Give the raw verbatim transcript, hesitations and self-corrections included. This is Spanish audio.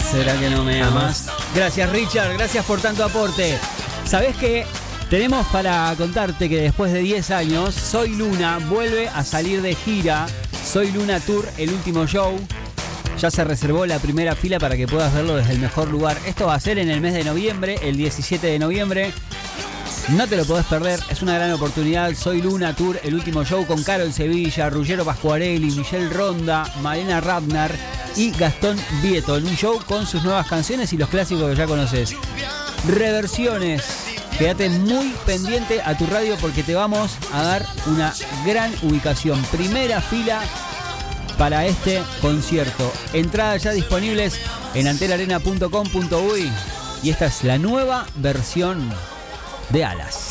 ¿Será que no me amas? Gracias, Richard, gracias por tanto aporte. ¿Sabés qué? Tenemos para contarte que después de diez años, Soy Luna vuelve a salir de gira. Soy Luna Tour, el último show. Ya se reservó la primera fila para que puedas verlo desde el mejor lugar. Esto va a ser en el mes de noviembre, el diecisiete de noviembre. No te lo podés perder, es una gran oportunidad. Soy Luna Tour, el último show con Carol Sevilla, Ruggero Pascuarelli, Michelle Ronda, Malena Ratner y Gastón Vieto. En un show con sus nuevas canciones y los clásicos que ya conoces. Reversiones. Quédate muy pendiente a tu radio porque te vamos a dar una gran ubicación. Primera fila para este concierto. Entradas ya disponibles en antelarena punto com punto uy y esta es la nueva versión de Alas.